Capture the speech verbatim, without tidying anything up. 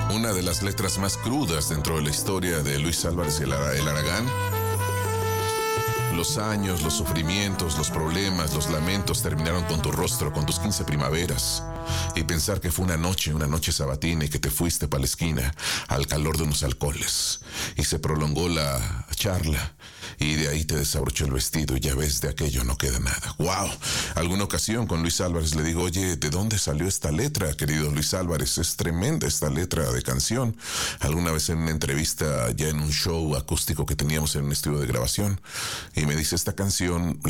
Una de las letras más crudas dentro de la historia de Luis Álvarez el, Ara- el Aragán. Los años, los sufrimientos, los problemas, los lamentos terminaron con tu rostro, con tus quince primaveras. Y pensar que fue una noche, una noche sabatina y que te fuiste para la esquina al calor de unos alcoholes. Y se prolongó la charla y de ahí te desabrochó el vestido y ya ves, de aquello no queda nada. ¡Wow! Alguna ocasión con Luis Álvarez le digo, oye, ¿de dónde salió esta letra, querido Luis Álvarez? Es tremenda esta letra de canción. Alguna vez en una entrevista, ya en un show acústico que teníamos en un estudio de grabación, y me dice, esta canción